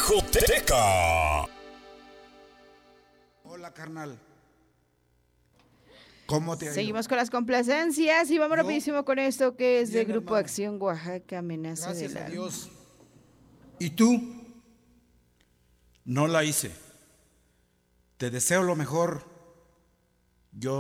Viejoteca. Hola, carnal. ¿Cómo te ha ido? Seguimos con las complacencias y vamos Yo, rapidísimo con esto que es de bien, Grupo hermano. Acción Oaxaca, Amenaza Gracias del a Alma. Dios. ¿Y tú? No la hice. Te deseo lo mejor. Yo